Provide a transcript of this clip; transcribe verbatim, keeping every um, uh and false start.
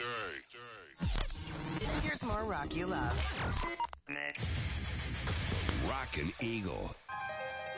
Here's more rock you love. Next. Rockin' Eagle